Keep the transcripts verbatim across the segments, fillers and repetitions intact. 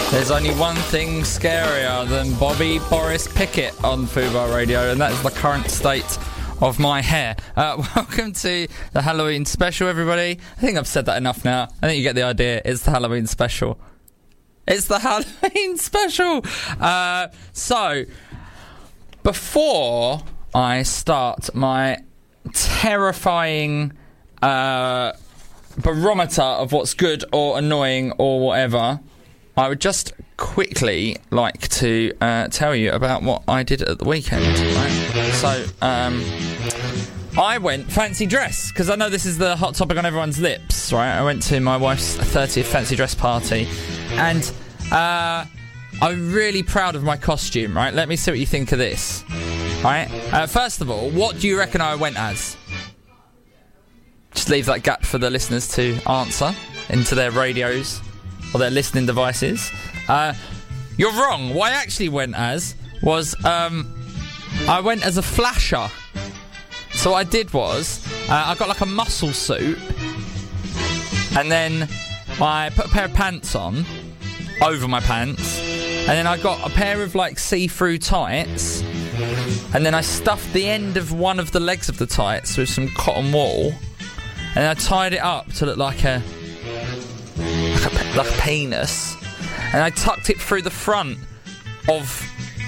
There's only one thing scarier than Bobby Boris Pickett on Fubar Radio, and that is the current state of my hair. Uh, welcome to the Halloween special, everybody. I think I've said that enough now. I think you get the idea. It's the Halloween special. It's the Halloween special. Uh, so, before I start my terrifying uh, barometer of what's good or annoying or whatever, I would just quickly like to uh, tell you about what I did at the weekend. Right? So, um, I went fancy dress, because I know this is the hot topic on everyone's lips, right? I went to my wife's thirtieth fancy dress party, and uh, I'm really proud of my costume, right? Let me see what you think of this, right? Uh, first of all, what do you reckon I went as? Just leave that gap for the listeners to answer into their radios or their listening devices. Uh, you're wrong. What I actually went as was, um, I went as a flasher. So what I did was, uh, I got like a muscle suit, and then I put a pair of pants on, over my pants, and then I got a pair of like see-through tights, and then I stuffed the end of one of the legs of the tights with some cotton wool, and I tied it up to look like a like a, like a penis, and I tucked it through the front of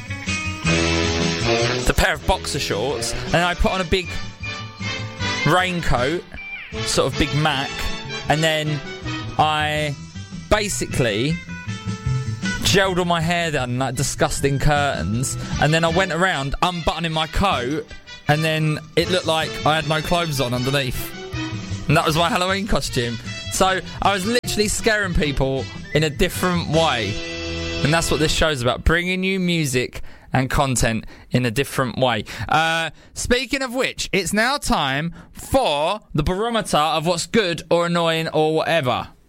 the pair of boxer shorts, and I put on a big raincoat, sort of Big Mac, and then I basically gelled all my hair down in like disgusting curtains, and then I went around unbuttoning my coat, and then it looked like I had no clothes on underneath. And that was my Halloween costume. So I was literally scaring people in a different way. And that's what this show's about, bringing you music and content in a different way. Uh, speaking of which, it's now time for the barometer of what's good or annoying or whatever.